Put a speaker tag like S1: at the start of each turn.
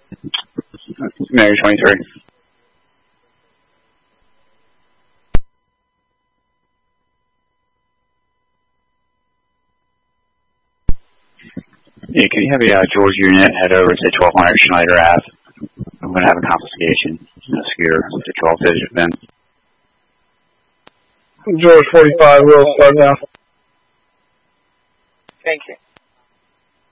S1: Mary 23. Yeah, can you have a George unit head over to 1200 Schneider Ave? I'm going to have a confiscation in a scooter with a 12-digit VIN.
S2: George 45 will start now.
S3: Thank you.